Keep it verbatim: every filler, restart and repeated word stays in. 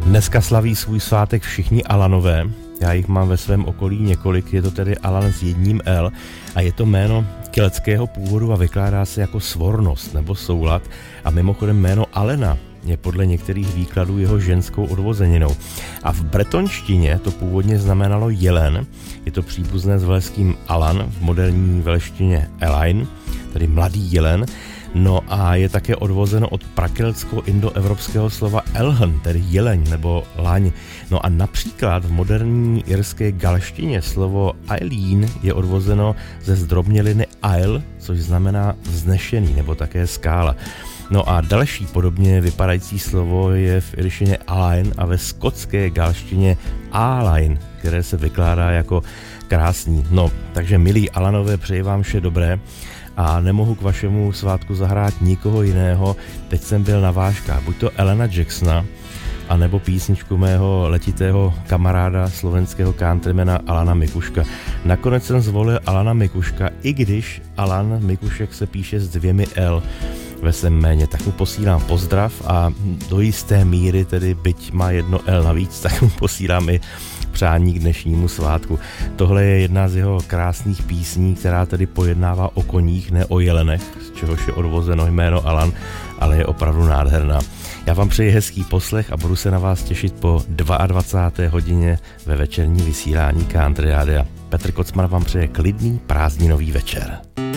Dneska slaví svůj svátek všichni Alanové. Já jich mám ve svém okolí několik, je to tedy Alan s jedním L a je to jméno keltského původu a vykládá se jako svornost nebo soulad a mimochodem jméno Alena je podle některých výkladů jeho ženskou odvozeninou. A v bretonštině to původně znamenalo jelen, je to příbuzné s velským Alan, v moderní velštině Elain, tedy mladý jelen, no a je také odvozeno od prakeltsko-indoevropského slova elhen, tedy jeleň nebo laň. No a například v moderní irské galštině slovo Eileen je odvozeno ze zdrobněliny Ail, což znamená vznešený nebo také skála. No a další podobně vypadající slovo je v irštině Alain a ve skotské galštině Alain, které se vykládá jako krásný. No, takže milí Alanové, přeji vám vše dobré a nemohu k vašemu svátku zahrát nikoho jiného. Teď jsem byl na vážkách, buď to Elena Jacksona, anebo písničku mého letitého kamaráda slovenského countrymana Alana Mikuška. Nakonec jsem zvolil Alana Mikuška, i když Alan Mikušek se píše s dvěmi L ve svém jméně, tak mu posílám pozdrav a do jisté míry, tedy byť má jedno L navíc, tak mu posílám i přání k dnešnímu svátku. Tohle je jedna z jeho krásných písní, která tedy pojednává o koních, ne o jelenech, z čehož je odvozeno jméno Alan, ale je opravdu nádherná. Já vám přeji hezký poslech a budu se na vás těšit po dvacáté druhé hodině ve večerní vysílání Country Rádia. Petr Kocman vám přeje klidný prázdninový večer.